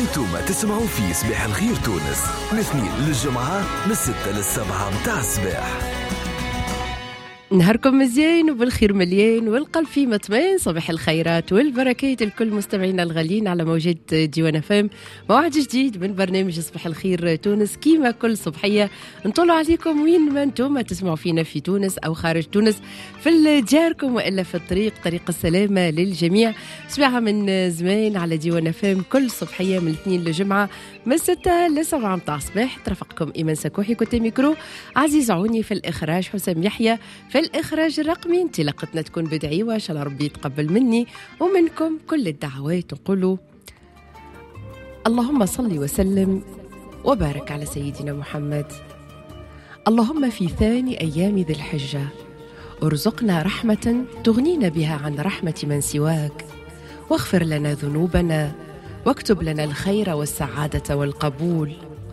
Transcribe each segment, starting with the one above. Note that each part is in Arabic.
انتم تسمعوا في صباح الخير تونس من الاثنين للجمعة من 6 ل7 متاع الصباح. نهاركم مزيان وبالخير مليان والقلب فيه مطمئن. صباح الخيرات والبركات الكل مستمعينا الغاليين على موجات ديوان FM. موعد جديد من برنامج صباح الخير تونس كيما كل صبحية نطلع عليكم وين ما انتم تسمعوا فينا في تونس أو خارج تونس، في دياركم وإلا في طريق السلامة للجميع. سباحة من زمان على ديوان FM كل صبحية من الاثنين للجمعة من 6 ل7 متاع الصباح. ترافقكم إيمان سكوحي كنت ميكرو، عزيز عوني في الإخراج، حسام يحيى في الإخراج الرقمي. انطلاقتنا تكون بدعيوة إن شاء الله ربي يتقبل مني ومنكم كل الدعوات. نقولوا اللهم صل وسلم وبارك على سيدنا محمد. اللهم في ثاني أيام ذي الحجة ارزقنا رحمة تغنينا بها عن رحمة من سواك، واغفر لنا ذنوبنا واكتب لنا الخير والسعادة والقبول.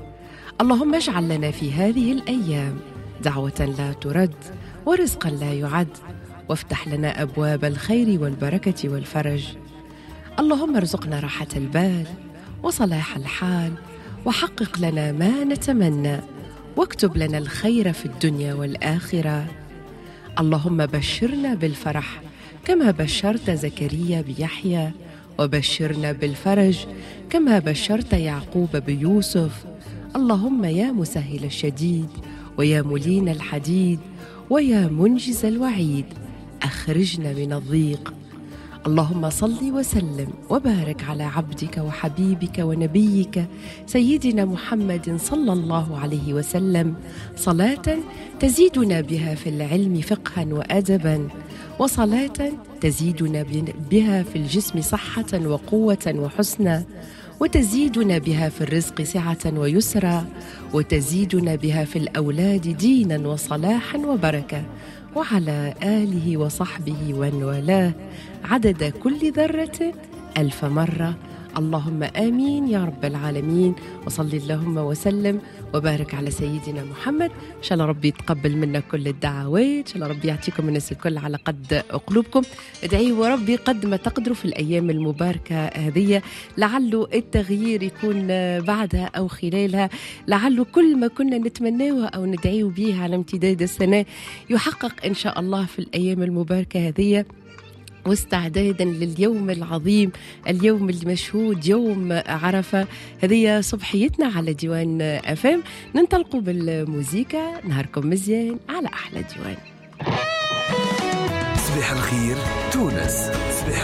اللهم اجعل لنا في هذه الأيام دعوة لا ترد ورزقا لا يعد، وافتح لنا أبواب الخير والبركة والفرج. اللهم ارزقنا راحة البال وصلاح الحال، وحقق لنا ما نتمنى، واكتب لنا الخير في الدنيا والآخرة. اللهم بشرنا بالفرح كما بشرت زكريا بيحيى، وبشرنا بالفرج كما بشرت يعقوب بيوسف. اللهم يا مسهل الشديد ويا ملين الحديد ويا منجز الوعيد أخرجنا من الضيق. اللهم صل وسلم وبارك على عبدك وحبيبك ونبيك سيدنا محمد صلى الله عليه وسلم، صلاة تزيدنا بها في العلم فقها وأدبا، وصلاة تزيدنا بها في الجسم صحة وقوة وحسنا، وتزيدنا بها في الرزق سعة ويسرا، وتزيدنا بها في الأولاد دينا وصلاحا وبركة، وعلى آله وصحبه ومن والاه عدد كل ذرة 1000 مرة. اللهم آمين يا رب العالمين. وصلي اللهم وسلم وبارك على سيدنا محمد. إن شاء الله ربي يتقبل منا كل الدعوات، إن شاء الله ربي يعطيكم الناس الكل على قد قلوبكم. ادعيوا ربي قد ما تقدروا في الأيام المباركة هذه، لعله التغيير يكون بعدها أو خلالها، لعله كل ما كنا نتمناه أو ندعيه به على امتداد السنة يحقق إن شاء الله في الأيام المباركة هذه. واستعدادا لليوم العظيم، اليوم المشهود، يوم عرفة. هذه صبحيتنا على ديوان FM. ننطلقوا بالموسيقى. نهاركم مزيان على أحلى ديوان. صباح الخير تونس.